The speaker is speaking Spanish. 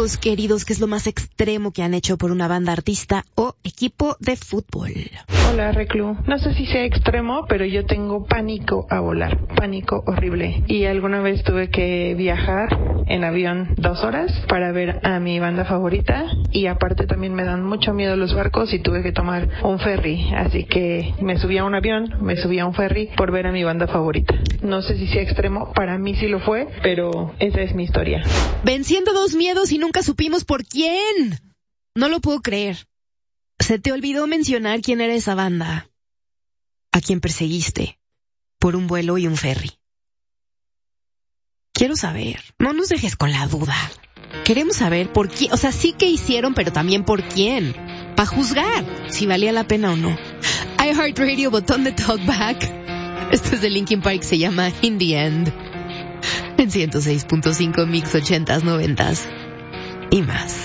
amigos queridos, ¿qué es lo más extremo que han hecho por una banda, artista o equipo de fútbol? Hola, Reclu. No sé si sea extremo, pero yo tengo pánico a volar. Pánico horrible. Y alguna vez tuve que viajar en avión 2 horas para ver a mi banda favorita. Y aparte también me dan mucho miedo los barcos y tuve que tomar un ferry. Así que me subí a un avión, me subí a un ferry por ver a mi banda favorita. No sé si sea extremo, para mí sí lo fue, pero esa es mi historia. Venciendo 2 miedos y nunca supimos por quién. No lo puedo creer. Se te olvidó mencionar quién era esa banda, a quien perseguiste por un vuelo y un ferry. Quiero saber, no nos dejes con la duda. Queremos saber por quién, o sea, sí que hicieron, pero también por quién, para juzgar si valía la pena o no. iHeartRadio, botón de talkback. Esto es de Linkin Park, se llama In the End. En 106.5 Mix 80s, 90s y más.